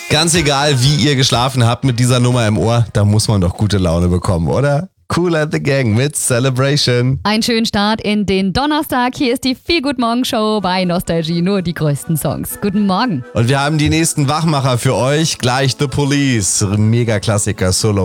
Ganz egal, wie ihr geschlafen habt mit dieser Nummer im Ohr, da muss man doch gute Laune bekommen, oder? Kool and the Gang mit Celebration. Einen schönen Start in den Donnerstag. Hier ist die Feel Good Morgen Show bei Nostalgie. Nur die größten Songs. Guten Morgen. Und wir haben die nächsten Wachmacher für euch. Gleich The Police. Mega Klassiker, Solo.